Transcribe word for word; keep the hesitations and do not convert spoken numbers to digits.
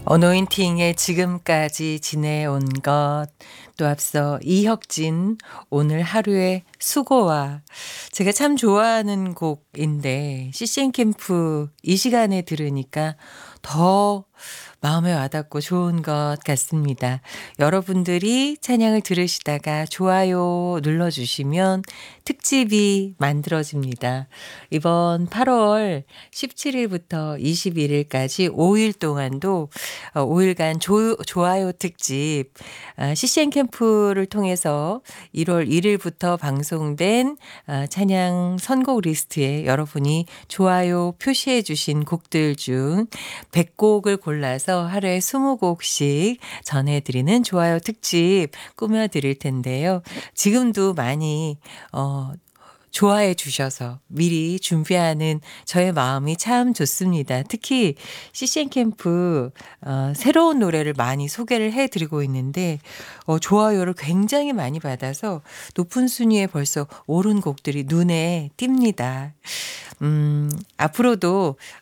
어노인팅에 지금까지 지내온 것, 또 앞서 이혁진 오늘 하루의 수고와, 제가 참 좋아하는 곡인데 씨씨엔 캠프 이 시간에 들으니까 더 마음에 와닿고 좋은 것 같습니다. 여러분들이 찬양을 들으시다가 좋아요 눌러주시면 특집이 만들어집니다. 이번 팔월 십칠일부터 이십일일까지 오 일 동안도 어 오 일간 조 좋아요 특집, 아 씨씨엔 캠프를 통해서 일월 일일부터 방송된 아 찬양 선곡 리스트에 여러분이 좋아요 표시해 주신 곡들 중 백 곡을 골라서 하루에 이십 곡씩 전해 드리는 좋아요 특집 꾸며 드릴 텐데요. 지금도 많이 어 좋아해 주셔서 미리 준비하는 저의 마음이 참 좋습니다. 특히 씨씨엔 캠프 어 새로운 노래를 많이 소개를 해 드리고 있는데 어 좋아요를 굉장히 많이 받아서 높은 순위에 벌써 오른 곡들이 눈에 띕니다. 음 앞으로도